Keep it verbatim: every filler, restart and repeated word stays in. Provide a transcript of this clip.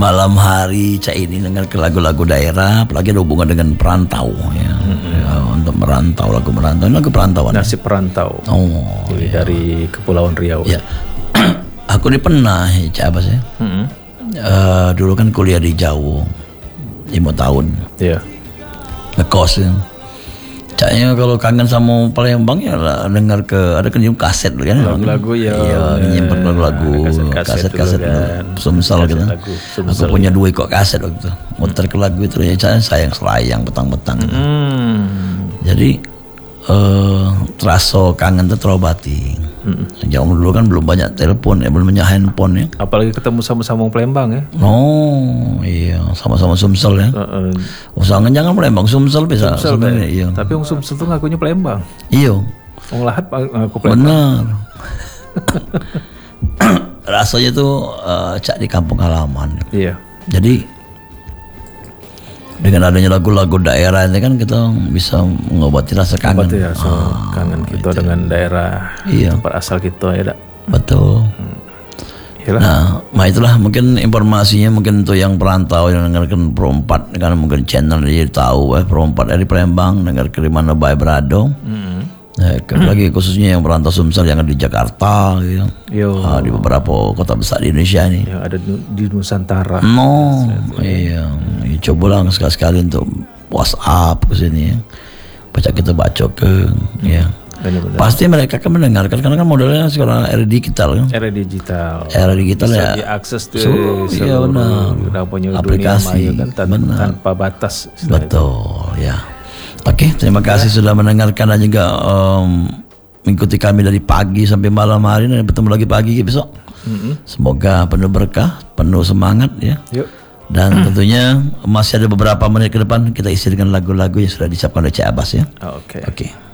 malam hari Cak ini dengar ke lagu-lagu daerah, apalagi ada hubungan dengan perantau ya. Mm-hmm. Ya untuk merantau, lagu merantau, lagu perantauan. Nasib perantau. Oh, jadi iya. Dari Kepulauan Riau. Ya. Aku ini pernah ya, Cak Abbas ya. Mm-hmm. Uh, dulu kan kuliah di Jawa lima tahun. Iya. Yeah. Ngekos ya. Caknya kalau kangen sama Palembang ya dengar ke ada kan kaset kan lagu-lagu ya. Iya, nyimpen lagu kaset-kaset kan. Sumsel gitu. Aku punya dua kok kaset waktu itu. Muter ke lagu itu ya caknya sayang selayang petang-petang. Gitu. Hmm. Jadi eh terasa kangen tuh terobati. Hmm. Jauh dulu kan belum banyak telepon ya, belum banyak handphone ya. Apalagi ketemu sama-sama Palembang ya. Oh iya, sama-sama Sumsel ya. Uh-uh. Usahakan jangan Palembang, Sumsel bisa. Sumsel kan? Iya. Tapi orang Sumsel tuh ngakunya Palembang. Iya. Orang Lahat ngaku Palembang. Benar. Rasanya tuh uh, Cak di kampung halaman. Iya. Jadi dengan adanya lagu-lagu daerah ini kan kita bisa mengobati rasa kangen. Mengobati rasa ah, kangen kita itu. Dengan daerah iya. Tempat asal kita ya, Dak. Betul. Hmm. Nah, nah itulah mungkin informasinya mungkin untuk yang perantau yang dengarkan Pro empat karena mungkin channel dia tahu eh Pro empat dari Palembang dengar ke mana Bae Berado. Hmm. Nah, lagi khususnya yang perantau Sumsel yang ada di Jakarta gitu. Ah, di beberapa kota besar di Indonesia nih. Yang ada di Nusantara. No, iya. Ya, cobalah sekali-sekali untuk WhatsApp ke sini ya. Baca kita baca ke hmm. ya. Benar-benar. Pasti mereka kan mendengarkan karena kan modelnya sekarang era digital kan. Era digital. Era digital bisa ya. Diakses tuh so, iya benar. Aplikasi dunia kan, benar. Tanpa batas. Betul itu. Ya. Oke, terima kasih ya. Sudah mendengarkan dan juga um, mengikuti kami dari pagi sampai malam hari dan bertemu lagi pagi besok. Mm-hmm. Semoga penuh berkah, penuh semangat ya. Yuk. Dan tentunya masih ada beberapa menit ke depan kita isi dengan lagu-lagu yang sudah disiapkan oleh Cak Abbas ya. Oke. Okay. Oke. Okay.